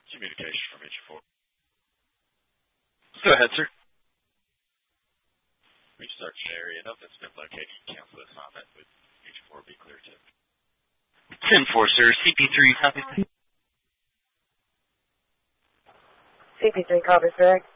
Communication from H4. Go ahead, sir. Restart an area that's been located. Cancel assignment with H4 be clear to. 10-4, sir. CP3, copy. CP3, copy, sir.